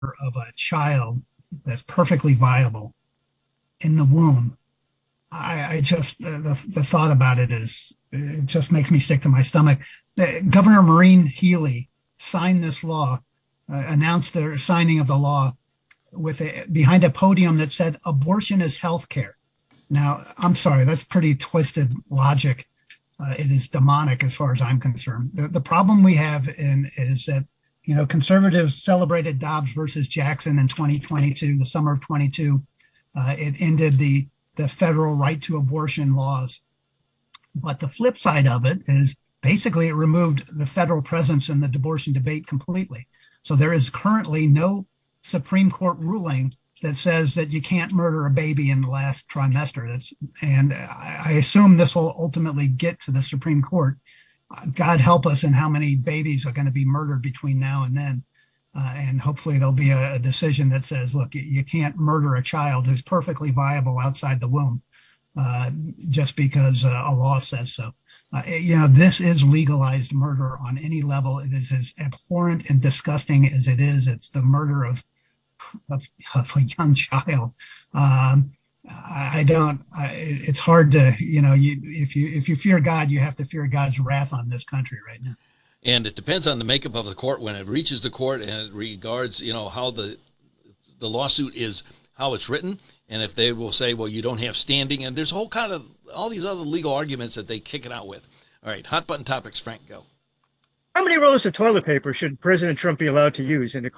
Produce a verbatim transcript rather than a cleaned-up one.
of a child that's perfectly viable in the womb, I, I just the, the the thought about it is it just makes me sick to my stomach. Uh, Governor Maureen Healy signed this law, uh, announced the signing of the law with a, behind a podium that said abortion is health care. Now, I'm sorry, that's pretty twisted logic. Uh, it is demonic as far as I'm concerned. The, the problem we have in is that, you know, conservatives celebrated Dobbs versus Jackson in twenty twenty-two, the summer of twenty-two. Uh, it ended the, the federal right to abortion laws. But the flip side of it is basically it removed the federal presence in the abortion debate completely. So there is currently no Supreme Court ruling that says that you can't murder a baby in the last trimester. That's, and I assume this will ultimately get to the Supreme Court. God help us in how many babies are going to be murdered between now and then. Uh, and hopefully there'll be a, a decision that says, look, you, you can't murder a child who's perfectly viable outside the womb uh, just because uh, a law says so. Uh, you know, this is legalized murder on any level. It is as abhorrent and disgusting as it is. It's the murder of Of, of a young child. Um, I, I don't. I, it's hard to, you know, you if you if you fear God, you have to fear God's wrath on this country right now. And it depends on the makeup of the court when it reaches the court, and it regards, you know, how the the lawsuit is, how it's written, and if they will say, well, you don't have standing, and there's a whole kind of all these other legal arguments that they kick it out with. All right, hot button topics, Frank, go. How many rolls of toilet paper should President Trump be allowed to use in a